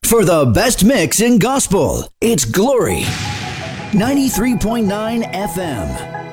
For the best mix in gospel, it's Glory 93.9 FM.